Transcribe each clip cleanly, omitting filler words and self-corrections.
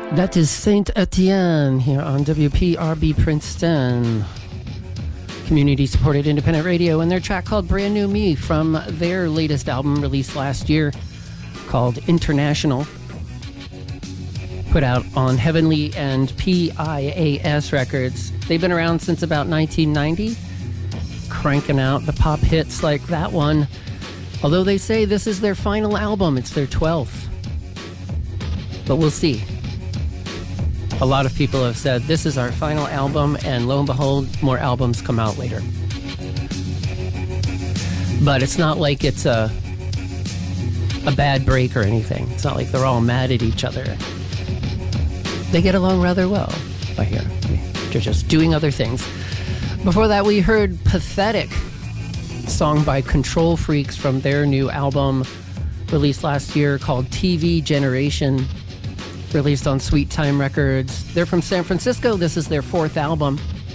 That is Saint Etienne here on WPRB Princeton, community-supported independent radio, and their track called Brand New Me from their latest album released last year called International, put out on Heavenly and PIAS Records. They've been around since about 1990, cranking out the pop hits like that one, although they say this is their final album. It's their 12th, but we'll see. A lot of people have said this is our final album, and lo and behold, more albums come out later. But it's not like it's a bad break or anything. It's not like they're all mad at each other. They get along rather well, I hear. They're just doing other things. Before that, we heard Pathetic, song by Control Freaks from their new album released last year called TV Generation, released on Sweet Time Records. They're from San Francisco. This is their 4th album,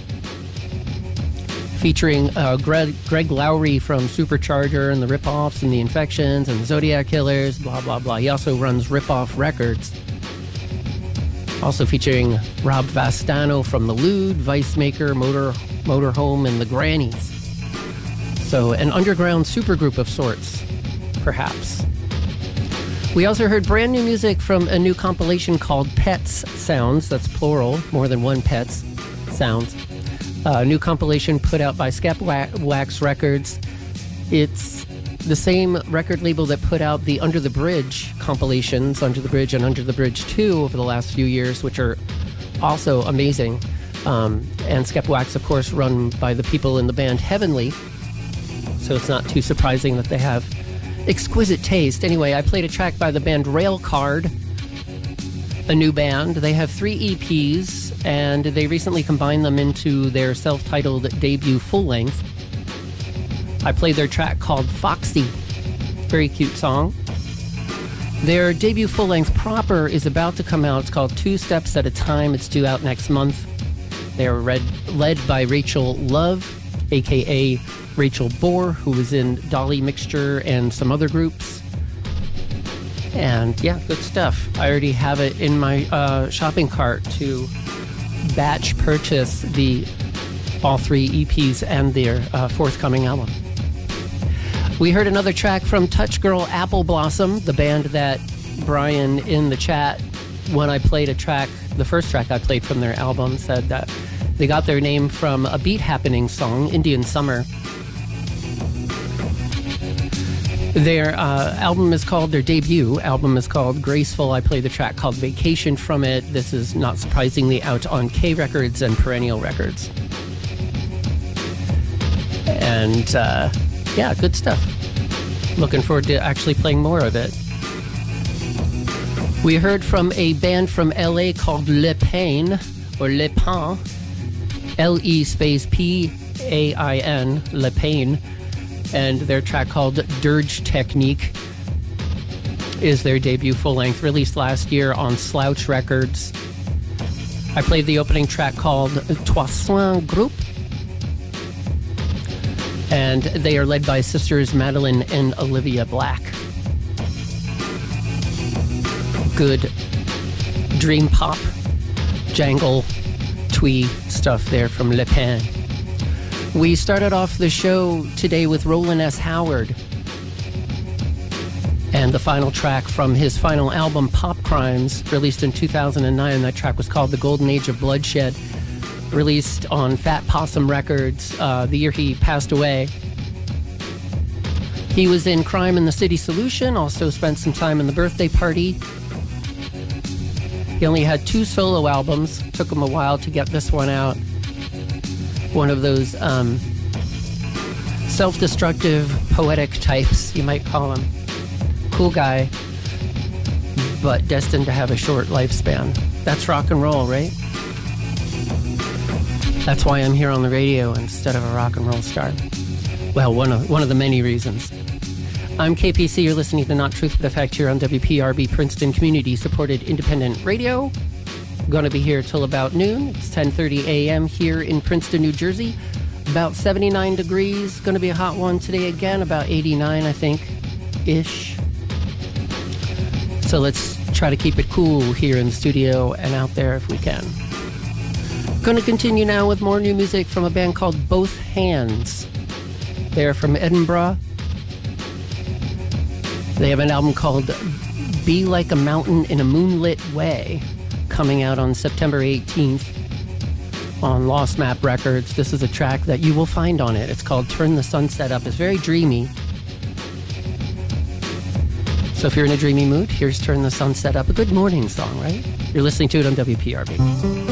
featuring Greg Lowry from Supercharger and the Ripoffs and the Infections and the Zodiac Killers, blah, blah, blah. He also runs Ripoff Records. Also featuring Rob Vastano from The Lude, Vice Maker, Motorhome, and The Grannies. So an underground supergroup of sorts, perhaps. We also heard brand new music from a new compilation called Pets Sounds. That's plural, more than one Pets Sounds. A new compilation put out by Skep Wax Records. It's the same record label that put out the Under the Bridge compilations, Under the Bridge and Under the Bridge 2 over the last few years, which are also amazing. And Skep Wax, of course, run by the people in the band Heavenly. So it's not too surprising that they have exquisite taste. Anyway, I played a track by the band Railcard, a new band. They have 3 EPs, and they recently combined them into their self-titled debut full-length. I played their track called Foxy. Very cute song. Their debut full-length proper is about to come out. It's called 2 Steps at a Time. It's due out next month. They are led by Rachel Love, a.k.a. Rachel Bohr, who was in Dolly Mixture and some other groups. And yeah, good stuff. I already have it in my shopping cart to batch purchase all 3 EPs and their forthcoming album. We heard another track from Touch Girl Apple Blossom, the band that Brian in the chat, when I played a track, the first track I played from their album, said that they got their name from a Beat Happening song, Indian Summer. Their their debut album is called Graceful. I played the track called Vacation from it. This is not surprisingly out on K Records and Perennial Records. And yeah, good stuff. Looking forward to actually playing more of it. We heard from a band from LA called Le Pain, or Le Pain, L-E space P-A-I-N, Le Pain. And their track called Dirge Technique is their debut full-length, released last year on Slouch Records. I played the opening track called Toisin Group, and they are led by sisters Madeline and Olivia Black. Good dream pop, jangle, twee stuff there from Le Pain. We started off the show today with Roland S. Howard and the final track from his final album, Pop Crimes, released in 2009. That track was called The Golden Age of Bloodshed, released on Fat Possum Records the year he passed away. He was in Crime in the City Solution, also spent some time in The Birthday Party. He only had 2 solo albums. Took him a while to get this one out. One of those self-destructive, poetic types, you might call him. Cool guy, but destined to have a short lifespan. That's rock and roll, right? That's why I'm here on the radio instead of a rock and roll star. Well, one of the many reasons. I'm KPC. You're listening to Not Truth But Effect here on WPRB Princeton Community-Supported Independent Radio. Going to be here till about noon. It's 10:30 a.m. here in Princeton, New Jersey. About 79 degrees. Going to be a hot one today again. About 89, I think, ish. So let's try to keep it cool here in the studio and out there if we can. Going to continue now with more new music from a band called Both Hands. They're from Edinburgh. They have an album called Be Like a Mountain in a Moonlit Way, coming out on September 18th on Lost Map Records. This is a track that you will find on it. It's called Turn the Sunset Up. It's very dreamy. So if you're in a dreamy mood, here's Turn the Sunset Up. A good morning song, right? You're listening to it on WPRB.